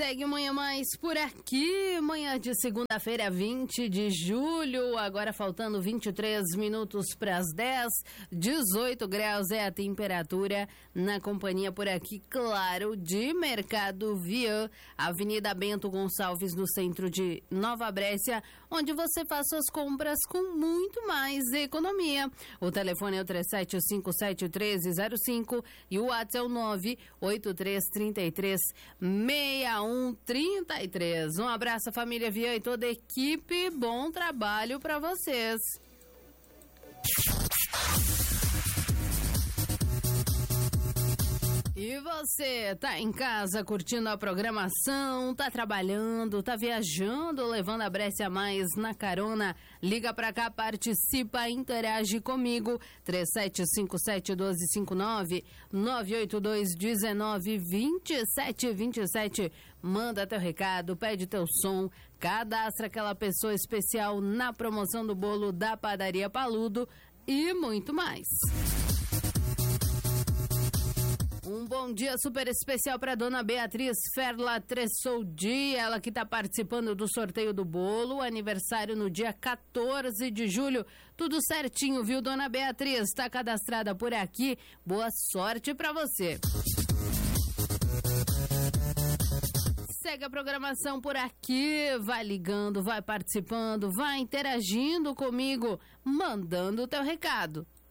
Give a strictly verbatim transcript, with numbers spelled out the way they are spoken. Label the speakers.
Speaker 1: Segue Manhã Mais por aqui, manhã de segunda-feira, vinte de julho, agora faltando vinte e três minutos para as dez, dezoito graus é a temperatura, na companhia por aqui, claro, de Mercado Vian, Avenida Bento Gonçalves, no centro de Nova Brécia, onde você faz suas compras com muito mais economia. O telefone é o três sete cinco sete um três zero cinco e o WhatsApp é o nove oito três três três seis um trinta e três. Um abraço à família Vian e toda a equipe. Bom trabalho para vocês. E você, tá em casa curtindo a programação, tá trabalhando, tá viajando, levando a Brécia Mais na carona? Liga pra cá, participa, interage comigo. três sete cinco sete um dois cinco nove, nove oito dois um nove dois sete dois sete. Manda teu recado, pede teu som, cadastra aquela pessoa especial na promoção do bolo da Padaria Paludo e muito mais. Um bom dia super especial para dona Beatriz Ferla Tressoldi, ela que está participando do sorteio do bolo, aniversário no dia quatorze de julho. Tudo certinho, viu, dona Beatriz? Está cadastrada por aqui. Boa sorte para você. Segue a programação por aqui, vai ligando, vai participando, vai interagindo comigo, mandando o teu recado.